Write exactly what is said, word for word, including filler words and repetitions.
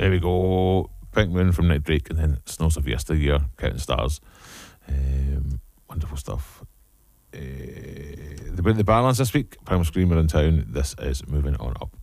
There we go. Pink Moon from Nightbreak, and then Snows of Yesteryear, Counting Stars. Um, wonderful stuff. Uh, the, the balance this week, Primal Scream are in town. This is Moving On Up.